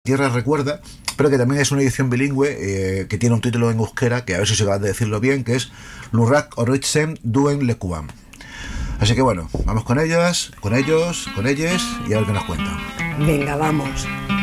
Tierra recuerda, pero que también es una edición bilingüe que tiene un título en euskera, que a ver si se acaba de decirlo bien, que es Lurrak Oroitzen Duen Lekuan. Así que bueno, vamos con ellas, con ellos, con ellas y a ver qué nos cuentan. Venga, vamos.